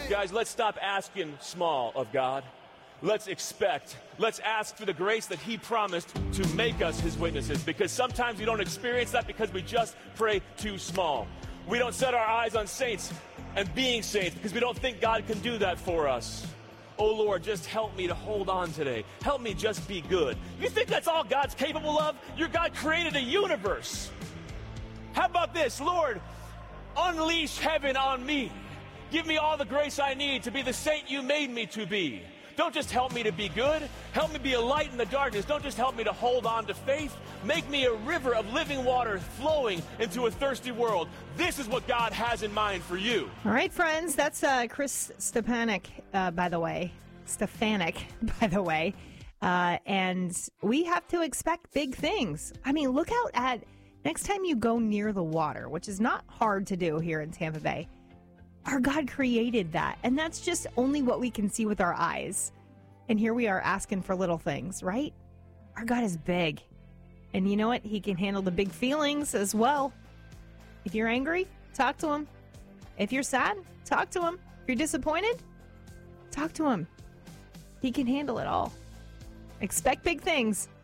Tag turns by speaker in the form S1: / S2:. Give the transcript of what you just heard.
S1: Guys, let's stop asking small of God. Let's expect. Let's ask for the grace that he promised to make us his witnesses, because sometimes we don't experience that because we just pray too small. We don't set our eyes on saints and being saints because we don't think God can do that for us. Oh, Lord, just help me to hold on today. Help me just be good. You think that's all God's capable of? Your God created a universe. How about this? Lord, unleash heaven on me. Give me all the grace I need to be the saint you made me to be. Don't just help me to be good. Help me be a light in the darkness. Don't just help me to hold on to faith. Make me a river of living water flowing into a thirsty world. This is what God has in mind for you.
S2: All right, friends. That's Chris Stefanik, by the way. And we have to expect big things. I mean, look out at next time you go near the water, which is not hard to do here in Tampa Bay. Our God created that, and that's just only what we can see with our eyes. And here we are asking for little things, right? Our God is big. And you know what? He can handle the big feelings as well. If you're angry, talk to him. If you're sad, talk to him. If you're disappointed, talk to him. He can handle it all. Expect big things.